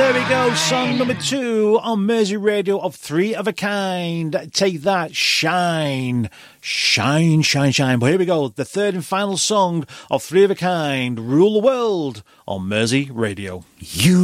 There we go, song number 2 on Mersey Radio of Three of a Kind. Take that, Shine. Shine, shine, shine. But here we go, the third and final song of Three of a Kind, Rule the World on Mersey Radio. You